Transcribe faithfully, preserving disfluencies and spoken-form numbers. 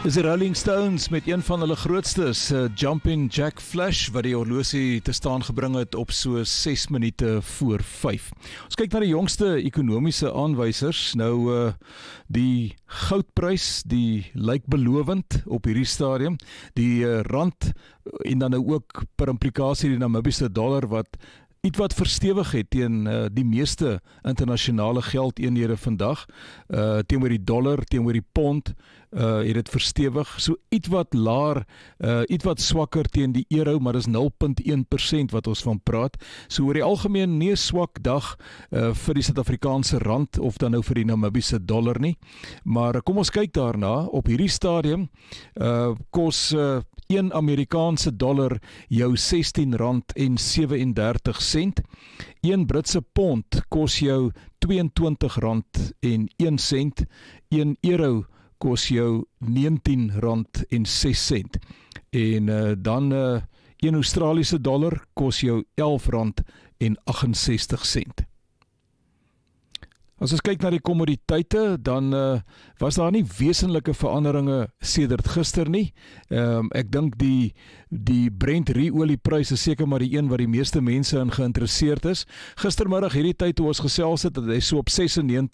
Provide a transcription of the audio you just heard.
Dis die Rolling Stones met een van hulle grootstes, uh, Jumpin' Jack Flash, wat die horlosie te staan gebring het op so ses minute voor vyf. Ons kyk na die jongste ekonomiese aanwysers. Nou, uh, die goudprys, die lyk belovend op hierdie stadium. Die uh, rand en dan nou ook per implikasie die Namibiese dollar wat iets wat verstewig het teen uh, die meeste internasionale geldeenhede vandag, uh, teenoor die dollar, teenoor die pond, uh, het dit verstewig, so iets wat laer, uh, iets wat swakker teen die euro, maar dis nul punt een persent wat ons van praat, so oor die algemeen nie 'n swak dag uh, vir die Suid-Afrikaanse rand, of dan nou vir die Namibiese dollar nie, maar kom ons kyk daarna, op hierdie stadium, uh, kos uh, een Amerikaanse dollar jou sestien rand en sewe en dertig sent. Een Britse pond kos jou twee en twintig rand en een sent. Een euro kos jou negentien rand en ses sent. En uh, dan uh, een Australiese dollar kos jou elf rand en achtensestig sent. As ons kyk na die kommoditeite, dan uh, was daar nie wesenlike veranderinge sedert gister nie. Um, ek dink die, die Brent ruoliepryse is seker maar die een wat die meeste mense in geïnteresseerd is. Gistermiddag hierdie tyd toe ons gesels het, dat hy so op